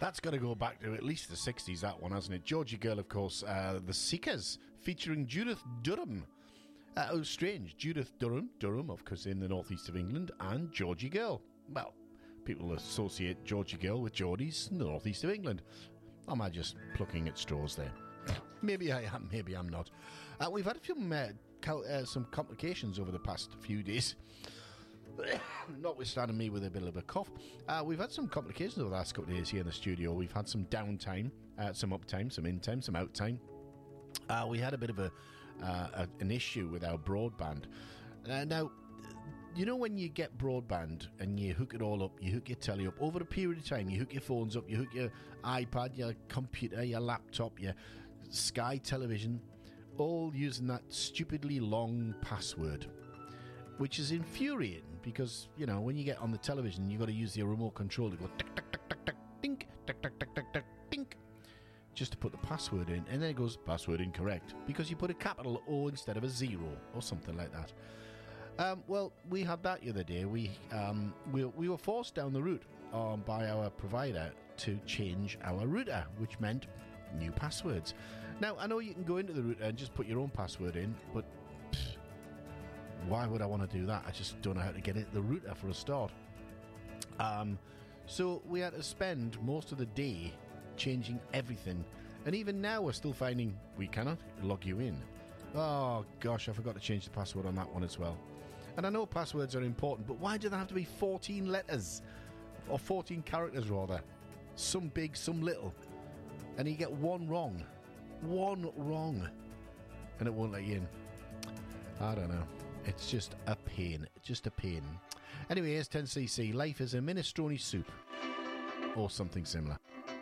That's got to go back to at least the 60s, that one, hasn't it? Georgie Girl, of course, The Seekers, featuring Judith Durham. Oh, strange. Judith Durham, of course, in the northeast of England, and Georgie Girl. Well, people associate Georgie Girl with Geordies in the northeast of England. Or am I just plucking at straws there? Maybe I am, maybe I'm not. We've had some complications over the past few days. Notwithstanding me with a bit of a cough, we've had some complications over the last couple of days here in the studio. We've had some downtime, some uptime, some in-time, some out-time. We had a bit of an issue with our broadband. Now, you know when you get broadband and you hook it all up, you hook your telly up, over a period of time, you hook your phones up, you hook your iPad, your computer, your laptop, your Sky television, all using that stupidly long password, which is infuriating because, you know, when you get on the television, you've got to use your remote control to go tick, tick, tick, tick, tick, tink, tick, tick, tick, tick, tick, tink, just to put the password in, and then it goes, password incorrect, because you put a capital O instead of a 0 or something like that. Well, we had that the other day. We were forced down the route by our provider to change our router, which meant new passwords. Now, I know you can go into the router and just put your own password in, but why would I want to do that? I just don't know how to get into the router for a start. So we had to spend most of the day changing everything, and even now we're still finding we cannot log you in. Oh gosh, I forgot to change the password on that one as well. And I know passwords are important, but why do they have to be 14 letters? Or 14 characters rather? Some big, some little. And you get one wrong, and it won't let you in. I don't know. It's just a pain. Anyway, here's 10cc. Life is a minestrone soup. Or something similar.